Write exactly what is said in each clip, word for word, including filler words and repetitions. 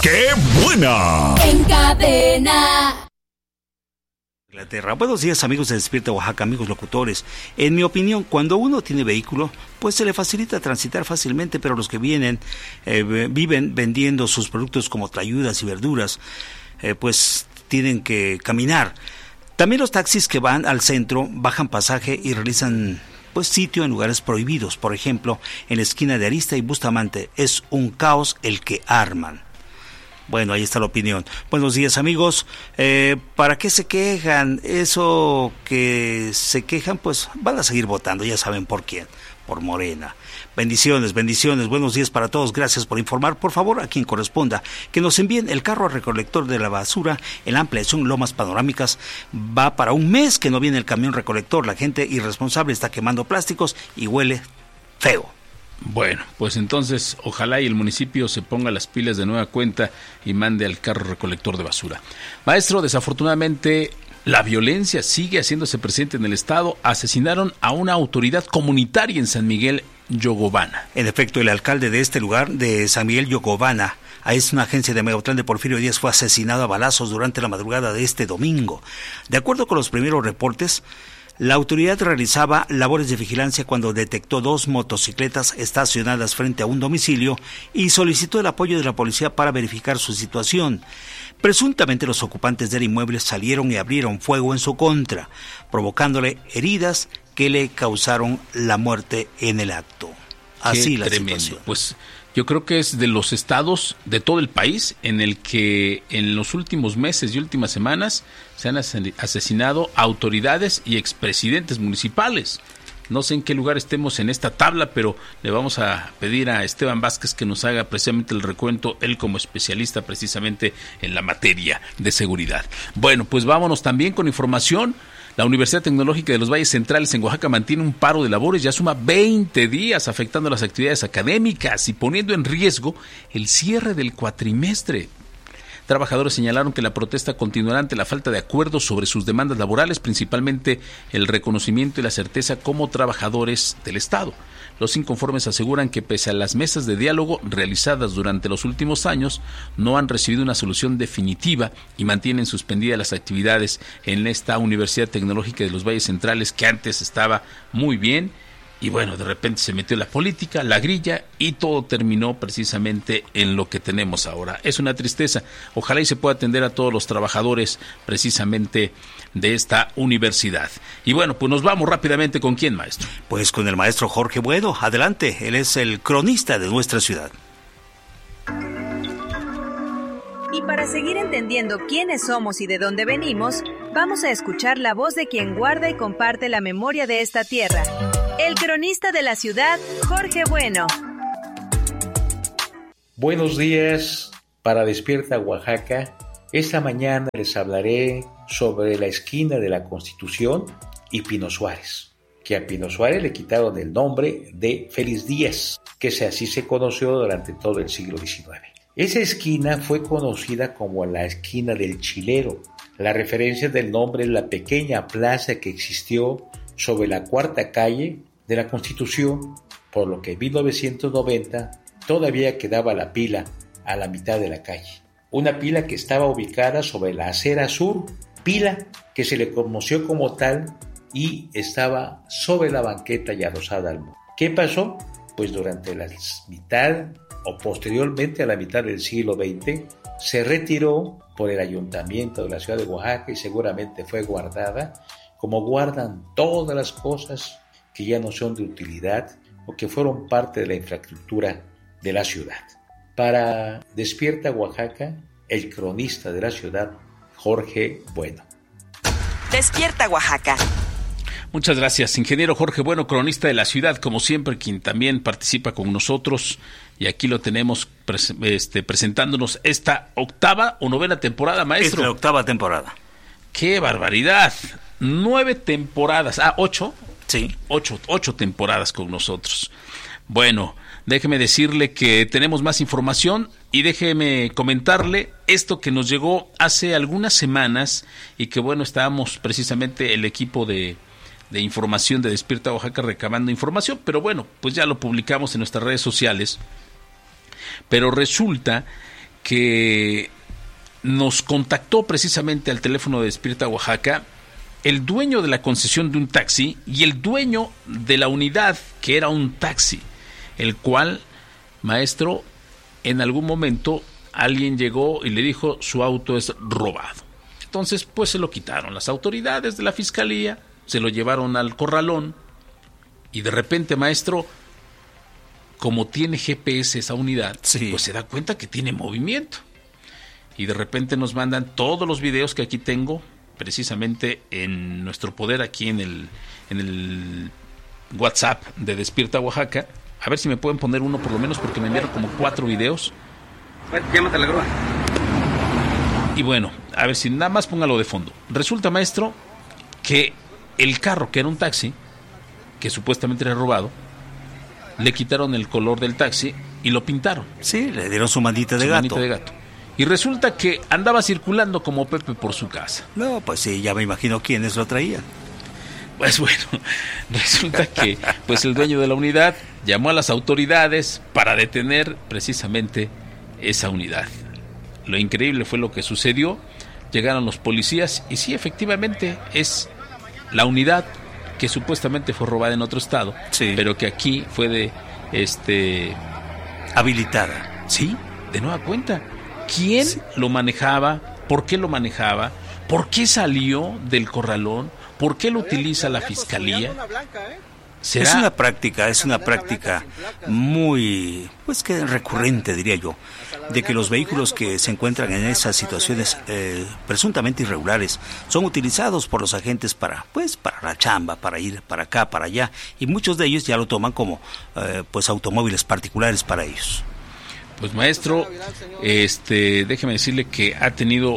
¡Qué buena! En Cadena. Inglaterra. Buenos días, amigos de Despierta Oaxaca, amigos locutores. En mi opinión, cuando uno tiene vehículo, pues se le facilita transitar fácilmente, pero los que vienen, eh, viven vendiendo sus productos como tlayudas y verduras, eh, pues tienen que caminar. También los taxis que van al centro bajan pasaje y realizan pues sitio en lugares prohibidos. Por ejemplo, en la esquina de Arista y Bustamante es un caos el que arman. Bueno, ahí está la opinión. Buenos días, amigos. Eh, ¿Para qué se quejan? Eso que se quejan, pues van a seguir votando, ya saben por quién, por Morena. Bendiciones, bendiciones, buenos días para todos, gracias por informar. Por favor, a quien corresponda, que nos envíen el carro recolector de la basura en la ampliación Lomas Panorámicas. Va para un mes que no viene el camión recolector, la gente irresponsable está quemando plásticos y huele feo. Bueno, pues entonces ojalá y el municipio se ponga las pilas de nueva cuenta y mande al carro recolector de basura. Maestro, desafortunadamente la violencia sigue haciéndose presente en el estado. Asesinaron a una autoridad comunitaria en San Miguel Yogobana. En efecto, el alcalde de este lugar, de San Miguel Yogobana, es una agencia de Megatlán de Porfirio Díaz, fue asesinado a balazos durante la madrugada de este domingo. De acuerdo con los primeros reportes, la autoridad realizaba labores de vigilancia cuando detectó dos motocicletas estacionadas frente a un domicilio y solicitó el apoyo de la policía para verificar su situación. Presuntamente los ocupantes del inmueble salieron y abrieron fuego en su contra, provocándole heridas que le causaron la muerte en el acto. Así la tremendo. situación. Pues yo creo que es de los estados de todo el país en el que en los últimos meses y últimas semanas se han asesinado autoridades y expresidentes municipales. No sé en qué lugar estemos en esta tabla, pero le vamos a pedir a Esteban Vázquez que nos haga precisamente el recuento, él como especialista precisamente en la materia de seguridad. Bueno, pues vámonos también con información. La Universidad Tecnológica de los Valles Centrales en Oaxaca mantiene un paro de labores, ya suma veinte días afectando las actividades académicas y poniendo en riesgo el cierre del cuatrimestre. Trabajadores señalaron que la protesta continuará ante la falta de acuerdo sobre sus demandas laborales, principalmente el reconocimiento y la certeza como trabajadores del Estado. Los inconformes aseguran que pese a las mesas de diálogo realizadas durante los últimos años, no han recibido una solución definitiva y mantienen suspendidas las actividades en esta Universidad Tecnológica de los Valles Centrales, que antes estaba muy bien. Y bueno, de repente se metió la política, la grilla, y todo terminó precisamente en lo que tenemos ahora. Es una tristeza. Ojalá y se pueda atender a todos los trabajadores precisamente de esta universidad. Y bueno, pues nos vamos rápidamente. ¿Con quién, maestro? Pues con el maestro Jorge Bueno. Adelante, él es el cronista de nuestra ciudad. Y para seguir entendiendo quiénes somos y de dónde venimos, vamos a escuchar la voz de quien guarda y comparte la memoria de esta tierra. El cronista de la ciudad, Jorge Bueno. Buenos días para Despierta Oaxaca. Esta mañana les hablaré sobre la esquina de la Constitución y Pino Suárez, que a Pino Suárez le quitaron el nombre de Félix Díaz, que así se conoció durante todo el siglo diecinueve. Esa esquina fue conocida como la esquina del Chilero. La referencia del nombre es la pequeña plaza que existió sobre la cuarta calle de la Constitución, por lo que en mil novecientos noventa todavía quedaba la pila a la mitad de la calle. Una pila que estaba ubicada sobre la acera sur, pila que se le conoció como tal y estaba sobre la banqueta y adosada al muro. ¿Qué pasó? Pues durante la mitad o posteriormente a la mitad del siglo veinte se retiró por el ayuntamiento de la ciudad de Oaxaca y seguramente fue guardada como guardan todas las cosas que ya no son de utilidad o que fueron parte de la infraestructura de la ciudad. Para Despierta Oaxaca, el cronista de la ciudad, Jorge Bueno. Despierta Oaxaca. Muchas gracias, ingeniero Jorge Bueno, cronista de la ciudad, como siempre, quien también participa con nosotros, y aquí lo tenemos pres- este, presentándonos esta octava o novena temporada, maestro. Es la octava temporada. ¡Qué barbaridad! Nueve temporadas, ah, ocho, sí, ocho, ocho temporadas con nosotros. Bueno, déjeme decirle que tenemos más información y déjeme comentarle esto que nos llegó hace algunas semanas y que bueno, estábamos precisamente el equipo de, de información de Despierta Oaxaca recabando información, pero bueno, pues ya lo publicamos en nuestras redes sociales. Pero resulta que nos contactó precisamente al teléfono de Despierta Oaxaca el dueño de la concesión de un taxi y el dueño de la unidad que era un taxi, el cual, maestro, en algún momento alguien llegó y le dijo su auto es robado. Entonces pues se lo quitaron las autoridades de la fiscalía, se lo llevaron al corralón y de repente, maestro, como tiene G P S esa unidad, sí, pues se da cuenta que tiene movimiento. Y de repente nos mandan todos los videos que aquí tengo, precisamente en nuestro poder, aquí en el, en el WhatsApp de Despierta Oaxaca. A ver si me pueden poner uno por lo menos, porque me enviaron como cuatro videos. Llámate a la grúa. Y bueno, a ver si nada más póngalo de fondo. Resulta, maestro, que el carro, que era un taxi, que supuestamente era robado, le quitaron el color del taxi y lo pintaron. Sí, le dieron su manita de su gato. Manita de gato. Y resulta que andaba circulando como Pepe por su casa. No, pues sí, ya me imagino quiénes lo traían. Pues bueno, resulta que pues el dueño de la unidad llamó a las autoridades para detener precisamente esa unidad. Lo increíble fue lo que sucedió. Llegaron los policías y sí, efectivamente es la unidad que supuestamente fue robada en otro estado, sí, pero que aquí fue de este habilitada. Sí, de nueva cuenta. ¿Quién sí. lo manejaba? ¿Por qué lo manejaba? ¿Por qué salió del corralón? ¿Por qué lo utiliza la fiscalía? ¿Será? Es una práctica, es una práctica muy, pues que recurrente, diría yo, de que los vehículos que se encuentran en esas situaciones eh, presuntamente irregulares son utilizados por los agentes para, pues, para la chamba, para ir para acá, para allá, y muchos de ellos ya lo toman como, eh, pues, automóviles particulares para ellos. Pues maestro, este, déjeme decirle que ha tenido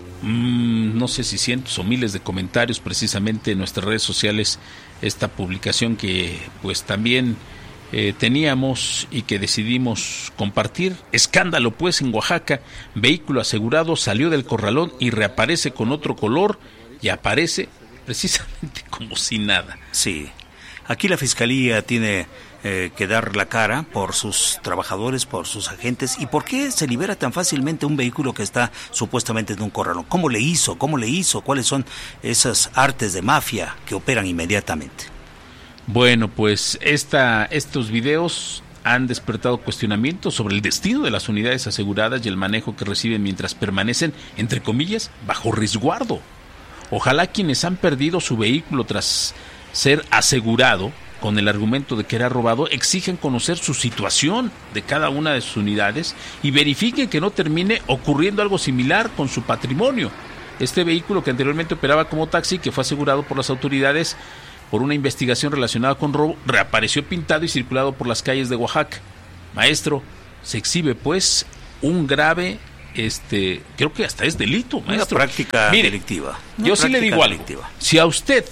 mmm, no sé si cientos o miles de comentarios precisamente en nuestras redes sociales esta publicación que pues también eh, teníamos y que decidimos compartir. Escándalo pues en Oaxaca, vehículo asegurado salió del corralón y reaparece con otro color y aparece precisamente como si nada. Sí, aquí la fiscalía tiene eh, que dar la cara por sus trabajadores, por sus agentes. ¿Y por qué se libera tan fácilmente un vehículo que está supuestamente en un corralón? ¿Cómo le hizo? ¿Cómo le hizo? ¿Cuáles son esas artes de mafia que operan inmediatamente? Bueno, pues esta, estos videos han despertado cuestionamientos sobre el destino de las unidades aseguradas y el manejo que reciben mientras permanecen, entre comillas, bajo resguardo. Ojalá quienes han perdido su vehículo tras ser asegurado con el argumento de que era robado exigen conocer su situación de cada una de sus unidades y verifiquen que no termine ocurriendo algo similar con su patrimonio. Este vehículo que anteriormente operaba como taxi, que fue asegurado por las autoridades por una investigación relacionada con robo, reapareció pintado y circulado por las calles de Oaxaca. Maestro, se exhibe pues un grave, este, creo que hasta es delito, maestro. Una práctica Mire, delictiva. Una yo sí le digo delictiva. algo. Si a usted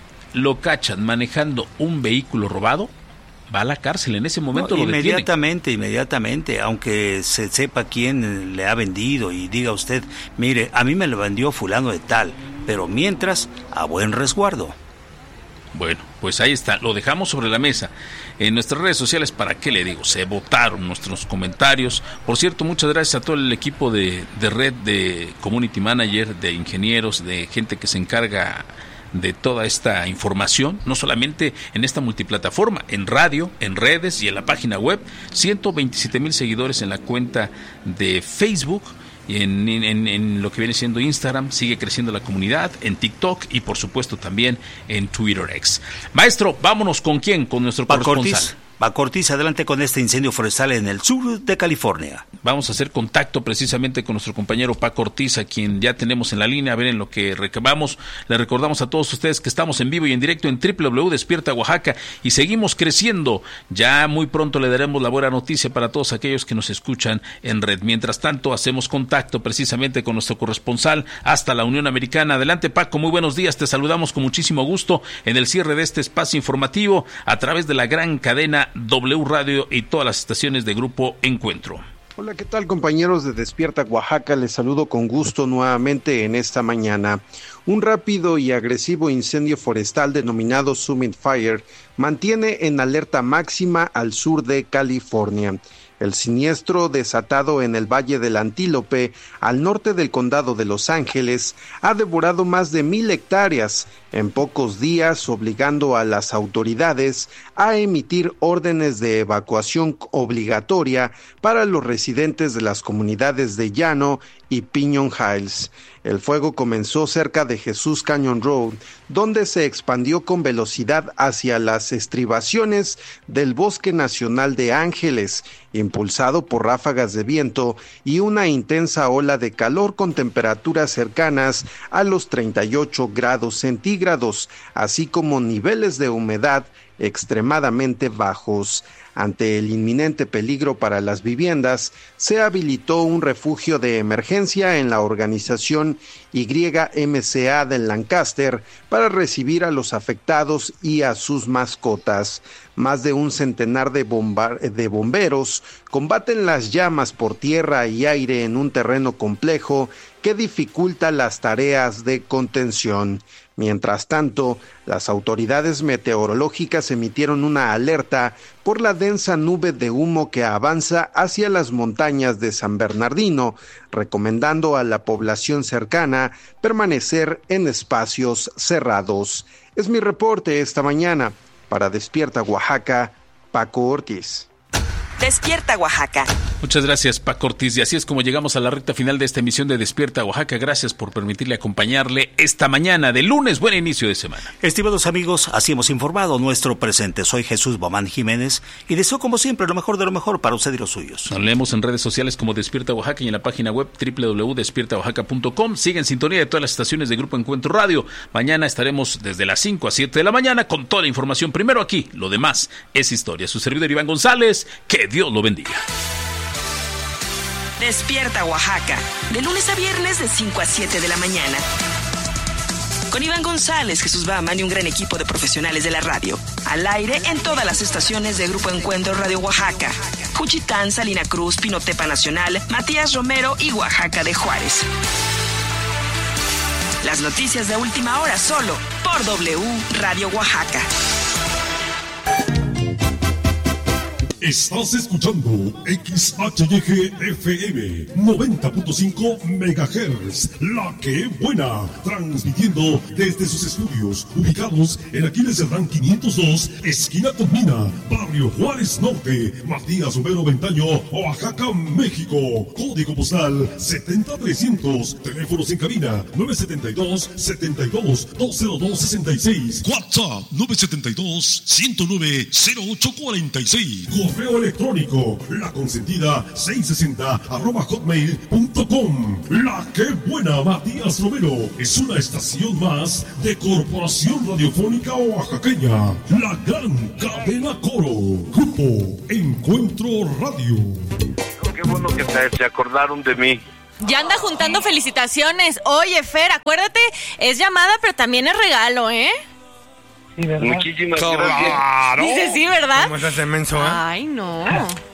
lo cachan manejando un vehículo robado, va a la cárcel, en ese momento no, lo detienen. Inmediatamente, inmediatamente, aunque se sepa quién le ha vendido y diga usted, mire, a mí me lo vendió fulano de tal, pero mientras, a buen resguardo. Bueno, pues ahí está, lo dejamos sobre la mesa en nuestras redes sociales. ¿Para qué le digo? Se votaron nuestros comentarios. Por cierto, muchas gracias a todo el equipo de, de red, de community manager, de ingenieros, de gente que se encarga de toda esta información, no solamente en esta multiplataforma, en radio, en redes y en la página web. ciento veintisiete mil seguidores en la cuenta de Facebook. Y en, en, en lo que viene siendo Instagram, sigue creciendo la comunidad, en TikTok y por supuesto también en Twitter X. Maestro, vámonos con quién, con nuestro Paco corresponsal. Ortiz. Paco Ortiz, adelante con este incendio forestal en el sur de California. Vamos a hacer contacto precisamente con nuestro compañero Paco Ortiz, a quien ya tenemos en la línea, a ver en lo que recabamos. Le recordamos a todos ustedes que estamos en vivo y en directo en doble u doble u doble u punto despierta oaxaca y seguimos creciendo. Ya muy pronto le daremos la buena noticia para todos aquellos que nos escuchan en red. Mientras tanto, hacemos contacto precisamente con nuestro corresponsal hasta la Unión Americana. Adelante, Paco, muy buenos días. Te saludamos con muchísimo gusto en el cierre de este espacio informativo a través de la gran cadena W Radio y todas las estaciones de Grupo Encuentro. Hola, ¿qué tal, compañeros de Despierta Oaxaca? Les saludo con gusto nuevamente en esta mañana. Un rápido y agresivo incendio forestal denominado Summit Fire mantiene en alerta máxima al sur de California. El siniestro desatado en el Valle del Antílope, al norte del condado de Los Ángeles, ha devorado más de mil hectáreas en pocos días, obligando a las autoridades a emitir órdenes de evacuación obligatoria para los residentes de las comunidades de Llano y Piñon Hills. El fuego comenzó cerca de Jesús Canyon Road, donde se expandió con velocidad hacia las estribaciones del Bosque Nacional de Ángeles, impulsado por ráfagas de viento y una intensa ola de calor con temperaturas cercanas a los treinta y ocho grados centígrados, así como niveles de humedad extremadamente bajos. Ante el inminente peligro para las viviendas, se habilitó un refugio de emergencia en la organización Y M C A de Lancaster para recibir a los afectados y a sus mascotas. Más de un centenar de, bomba- de bomberos combaten las llamas por tierra y aire en un terreno complejo que dificulta las tareas de contención. Mientras tanto, las autoridades meteorológicas emitieron una alerta por la densa nube de humo que avanza hacia las montañas de San Bernardino, recomendando a la población cercana permanecer en espacios cerrados. Es mi reporte esta mañana. Para Despierta Oaxaca, Paco Ortiz. Despierta Oaxaca. Muchas gracias, Paco Ortiz. Y así es como llegamos a la recta final de esta emisión de Despierta Oaxaca. Gracias por permitirle acompañarle esta mañana de lunes. Buen inicio de semana. Estimados amigos, así hemos informado nuestro presente. Soy Jesús Bomán Jiménez y deseo como siempre lo mejor de lo mejor para usted y los suyos. Nos leemos en redes sociales como Despierta Oaxaca y en la página web doble u doble u doble u punto despierta oaxaca punto com. Sigue en sintonía de todas las estaciones de Grupo Encuentro Radio. Mañana estaremos desde las cinco a siete de la mañana con toda la información. Primero aquí, lo demás es historia. Su servidor Iván González, que Dios lo bendiga. Despierta Oaxaca, de lunes a viernes de cinco a siete de la mañana. Con Iván González, Jesús Baman y un gran equipo de profesionales de la radio. Al aire en todas las estaciones de Grupo Encuentro Radio Oaxaca. Juchitán, Salina Cruz, Pinotepa Nacional, Matías Romero y Oaxaca de Juárez. Las noticias de última hora solo por W Radio Oaxaca. Estás escuchando X H Y G F M noventa punto cinco megahertz, La Que Buena, transmitiendo desde sus estudios ubicados en Aquiles Cerdán quinientos dos, esquina con Mina, Barrio Juárez Norte, Matías Romero Ventaño, Oaxaca, México. Código postal setenta mil trescientos, teléfonos en cabina nueve siete dos, setenta y dos, dos cero dos sesenta y seis, WhatsApp nueve siete dos, ciento nueve, cero ocho cuarenta y seis. Correo electrónico, la consentida seiscientos sesenta arroba hotmail punto com. La Que Buena, Matías Romero, es una estación más de Corporación Radiofónica Oaxaqueña. La gran cadena Coro. Grupo Encuentro Radio. Qué bueno que te, se acordaron de mí. Ya anda juntando felicitaciones. Oye, Fer, acuérdate, es llamada, pero también es regalo, ¿eh? Sí, ¿verdad? Muchísimas gracias. Claro. Dice sí, ¿verdad? ¿Cómo estás de menso, eh? Ay, no.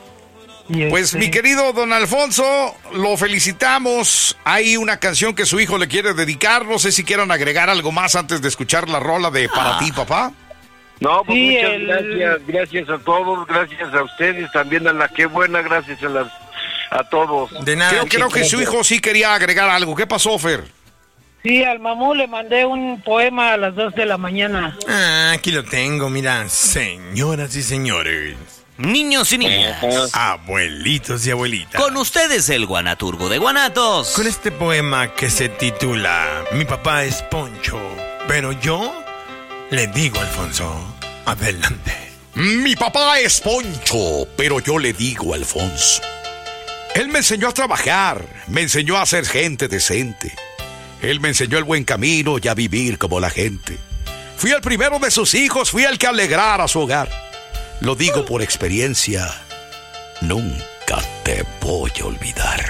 Pues mi querido don Alfonso, lo felicitamos. Hay una canción que su hijo le quiere dedicar. No sé si quieran agregar algo más antes de escuchar la rola de Para ti, papá. No, pues Sí, muchas el- gracias. Gracias a todos, gracias a ustedes, también a La Que Buena, gracias a las a todos. De nada. Creo, creo que su hijo sí quería agregar algo. ¿Qué pasó, Fer? Sí, al mamú le mandé un poema a las dos de la mañana. Ah, aquí lo tengo, mira, señoras y señores. Niños y niñas. Abuelitos y abuelitas. Con ustedes el Guanaturgo de Guanatos. Con este poema que se titula Mi papá es Poncho, pero yo le digo, Alfonso, adelante. Mi papá es Poncho, pero yo le digo Alfonso. Él me enseñó a trabajar, me enseñó a ser gente decente. Él me enseñó el buen camino y a vivir como la gente. Fui el primero de sus hijos, fui el que alegrara su hogar. Lo digo por experiencia, nunca te voy a olvidar.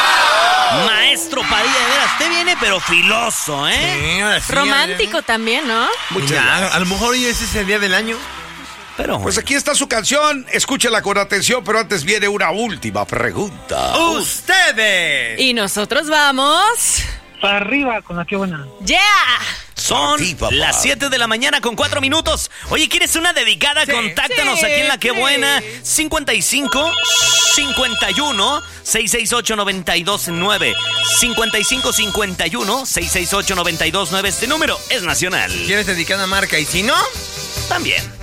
Maestro Padilla, de veras, te viene pero filoso, ¿eh? Sí, ahora sí, Romántico también, ¿no? Mira, a lo mejor hoy ese es el día del año. Pero Pues aquí está su canción, escúchela con atención, pero antes viene una última pregunta. ¡Ustedes! Y nosotros vamos... Para arriba con La Que Buena. ¡Yeah! Son Aquí, papá. las siete de la mañana con cuatro minutos. Oye, ¿quieres una dedicada? Sí, Contáctanos sí, aquí en La Que sí. Buena. cincuenta y cinco, cincuenta y uno, seiscientos sesenta y ocho, noventa y dos nueve. cincuenta y cinco, cincuenta y uno, seiscientos sesenta y ocho, noventa y dos nueve. Este número es nacional. ¿Quieres dedicada a marca? Y si no, también.